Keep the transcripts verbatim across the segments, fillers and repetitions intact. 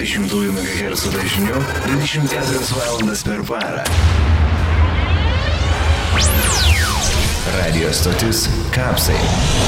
dvidešimt megahercų dažniu dvidešimt keturias valandas per parą. Radio stotis Kapsai.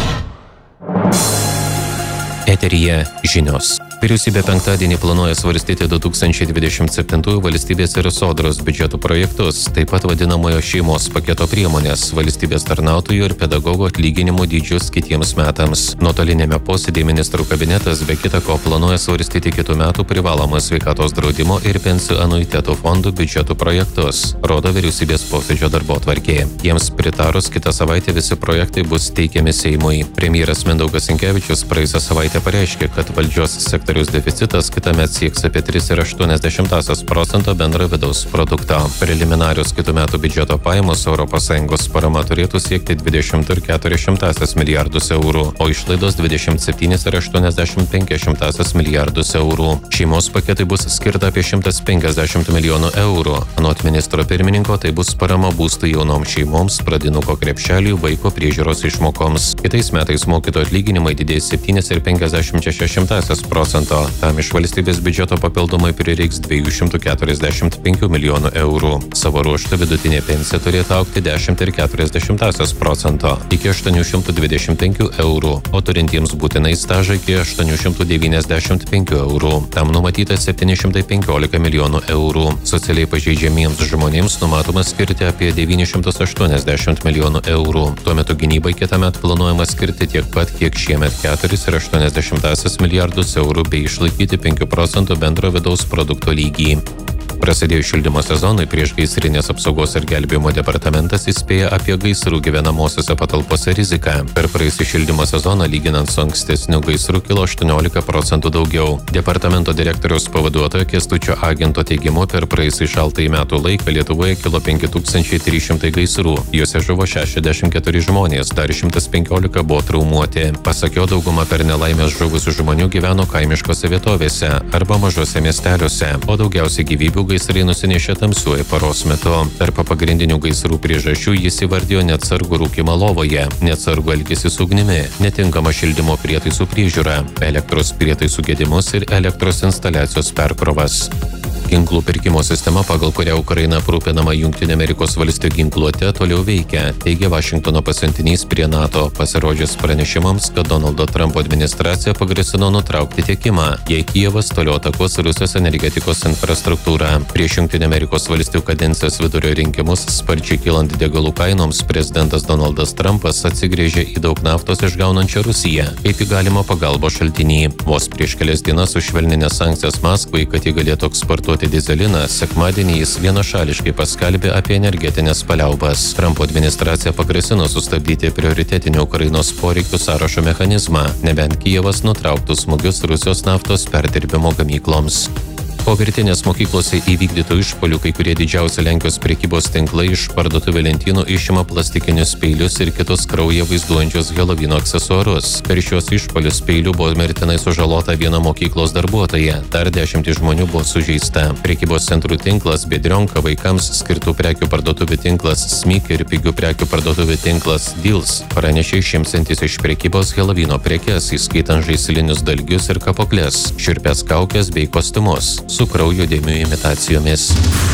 Eteryje žinios. Vyriausybė penktadienį planuoja svarstyti du tūkstančiai dvidešimt septintųjų valstybės ir sodros biudžeto projektus, taip pat vadinamojo šeimos paketo priemonės, valstybės tarnautojų ir pedagogų atlyginimų dydžius kitiems metams. Nuotolinėme posėdėje ministrų kabinetas be kita ko planuoja svarstyti kitų metų privalomą sveikatos draudimo ir pensijų anuitetų fondų biudžetų projektus, rodo vyriausybės posėdžio darbotvarkė. Jiems pritarus kitą savaitę visi projektai bus teikiami Seimui. Premjeras Mindaugas Sinkevičius praėjusią savaitę pareiškė, kad valdžios sektoriaus Sektoriaus deficitas kitąmet sieks apie tris ir aštuonias dešimtąsias procento bendro vidaus produkto. Preliminarios kitų metų biudžeto pajamos Europos Sąjungos parama turėtų siekti dvidešimt ir keturias šimtąsias milijardus eurų, o išlaidos dvidešimt septynis ir aštuoniasdešimt penkias šimtąsias milijardus eurų. Šeimos paketai bus skirta apie šimtas penkiasdešimt milijonų eurų. Anot ministro pirmininko, tai bus parama būstų jaunoms šeimoms, pradinuko krepšeliui, vaiko priežiūros išmokoms. Kitais metais mokytojų atlyginimai didės septynis ir penkiasdešimt šešias šimtąsias procento. Tam iš valstybės biudžeto papildomai prireiks dviejų šimtų keturiasdešimt penkių milijonų eurų. Savo ruožtu vidutinė pensija turėtų augti dešimt ir keturias dešimtąsias procento iki aštuonių šimtų dvidešimt penkių eurų, o turintiems būtinai stažą iki aštuonių šimtų devyniasdešimt penkių eurų. Tam numatyta septyni šimtai penkiolika milijonų eurų. Socialiai pažeidžiamiems žmonėms numatoma skirti apie devynis šimtus aštuoniasdešimt milijonų eurų. Tuo metu gynybai kitąmet planuojama skirti tiek pat, kiek šiemet keturis ir aštuonias dešimtąsias milijardus eurų bei išlaikyti penkių procentų bendro vidaus produkto lygį. Prasidėjus šildymo sezonui priešgaisrinės apsaugos ir gelbėjimo departamentas įspėja apie gaisrų gyvenamosiose patalpose riziką. Per praėjusį šildymo sezoną lyginant su ankstesniu gaisru kilo aštuoniolika procentų daugiau. Departamento direktoriaus pavaduotojo Kęstučio Agento teigimu, per praėjusį šaltąjį metų laiką Lietuvoje kilo penki tūkstančiai trys šimtai gaisrų. Juose žuvo šešiasdešimt keturi žmonės, dar šimtas penkiolika buvo traumuoti. Pasak jo, dauguma per nelaimės žuvusių žmonių gyveno kaimiškose vietovėse arba mažose miesteliuose, o daugiausiai gyvybių gaisrai nusinešė tamsiuoju paros metu. Tarp pagrindinių gaisrų priežasčių jis įvardijo neatsargų rūkymą lovoje, neatsargų elgesį su ugnimi, netinkamą šildymo prietaisų priežiūrą, elektros prietaisų gedimus ir elektros instaliacijos perkrovas. Ginklų pirkimo sistema, pagal kurią Ukraina aprūpinama Jungtinių Amerikos valstijų ginkluote, toliau veikia, teigia Vašingtono pasiuntinys prie NATO, pasirodžius pranešimams, kad Donaldo Trumpo administracija pagrasino nutraukti tiekimą, jei Kijevas toliau atakuos Rusijos energetikos infrastruktūrą. Prieš Jungtinių Amerikos valstijų kadencijos vidurio rinkimus sparčiai kylant degalų kainoms, prezidentas Donaldas Trumpas atsigrėžė į daug naftos išgaunančią Rusiją, kaip į galimą pagalbos šaltinį. Vos prieš kelias dienas sušvelninęs sankcijas Maskvai, kad ji galėtų eksportuoti dizeliną, sekmadienį jis vienašališkai paskelbė apie energetinės paliaubas. Trumpo administracija pagrasino sustabdyti prioritetinių Ukrainos poreikių sąrašo mechanizmą, nebent Kijevas nutrauktų smūgius Rusijos naftos perdirbimo gamykloms. Po virtinės mokyklose įvykdytų išpuolių kai kurie didžiausi Lenkijos prekybos tinklai iš parduotuvių lentynų išima plastikinius peilius ir kitus kraują vaizduojančius Helovino aksesuarus. Per šios išpuolius peilių buvo mirtinai sužalota viena mokyklos darbuotoja, dar dešimtys žmonių buvo sužeista. Prekybos centrų tinklas Biedrionka, vaikams skirtų prekių parduotuvių tinklas Smyk ir pigių prekių parduotuvių tinklas Deals pranešė išimsiantis iš prekybos Helovino prekes, įskaitant žaislinius dalgius ir kapoklės, šiurpias kaukes bei kostiumus su kraujo dėmių imitacijomis.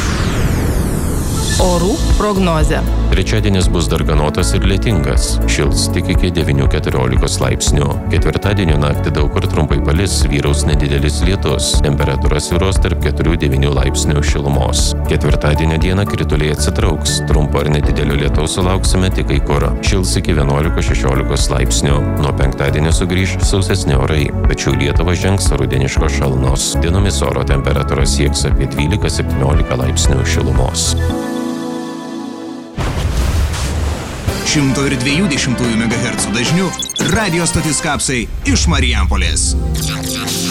Orų prognozė. Trečiadienis bus darganotas ir lietingas. Šils tik iki devynių keturiolikos laipsnių. Ketvirtadienio naktį daug kur trumpai palis, vyraus nedidelis lietus. Temperatūra svyruos tarp keturių devynių laipsnių šilumos. Ketvirtadienio dieną krituliai atsitrauks. Trumpo ar nedidelio lietaus sulauksime tik kai kur. Šils iki vienuolikos šešiolikos laipsnių. Nuo penktadienio sugrįš sausesni orai, tačiau Lietuvą žengs rudeniškos šalnos. Dienomis oro temperatūra sieks apie dvylika septyniolika laipsnių šilumos. šimto ir dviejų dešimtųjų megahercų dažniu radio stotis Kapsai iš Marijampolės.